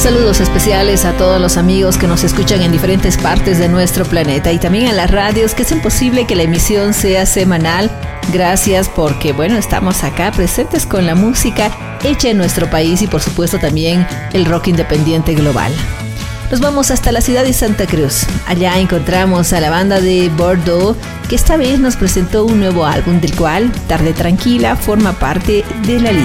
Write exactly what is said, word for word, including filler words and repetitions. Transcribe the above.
Saludos especiales a todos los amigos que nos escuchan en diferentes partes de nuestro planeta y también a las radios que hacen posible que la emisión sea semanal. Gracias porque, bueno, estamos acá presentes con la música hecha en nuestro país y por supuesto también el rock independiente global. Nos vamos hasta la ciudad de Santa Cruz. Allá encontramos a la banda de Bordeaux, que esta vez nos presentó un nuevo álbum del cual Tarde Tranquila forma parte de la lista.